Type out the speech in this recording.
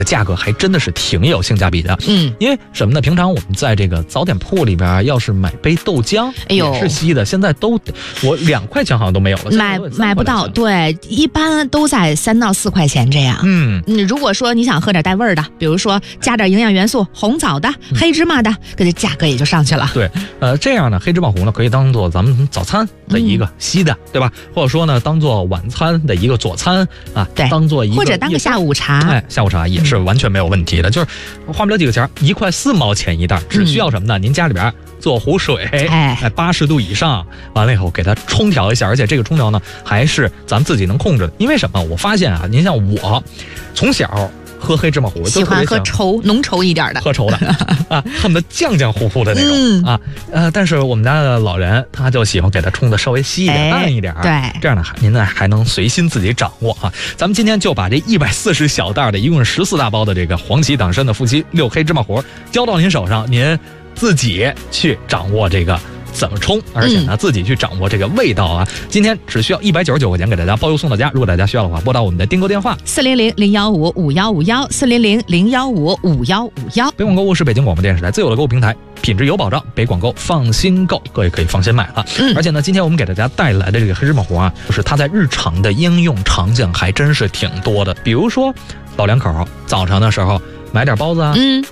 价格还真的是挺有性价比的。因为什么呢？平常我们在这个早点铺里边，要是买杯豆浆，也是稀的，现在都我2块钱好像都没有了， 买不到。对，一般都在3到4块钱这样。如果说你想喝点带味儿的，比如说加点营养元素，红枣的、黑芝麻的，这价格也就上去了。 对，这样呢，黑芝麻糊呢可以当做咱们早餐的一个稀的，对吧？或者说呢，当做晚餐的一个佐餐啊， 对， 当做一个或者当个下午茶， 下午茶也是完全没有问题的，就是花不了几个钱，1块4毛钱一袋，只需要什么呢？您家里边做壶水，80度以上，完了以后给它冲调一下，而且这个冲调呢还是咱们自己能控制的。因为什么？我发现啊，您像我从小喝黑芝麻糊， 喜欢喝浓稠一点的， 喝稠的啊，恨不得浆糊糊的那种啊。但是我们家的老人他就喜欢给它冲的稍微稀一点、淡一点， 对， 这样呢，您呢还能随心自己掌握啊。咱们今天就把这140小袋的，一共是14大包的这个黄芪党参的夫妻6黑芝麻糊交到您手上，您自己去掌握这个怎么冲，而且呢自己去掌握这个味道啊。今天只需要199块钱给大家包邮送到家。如果大家需要的话，拨打我们的订购电话400-015-5151，400-015-5151。 北广购物是北京广播电视台自有的购物平台，品质有保障，北广购放心购，各位可以放心买了。而且呢，今天我们给大家带来的这个黑芝麻糊啊，就是它在日常的应用场景还真是挺多的。比如说老两口早上的时候买点包子啊，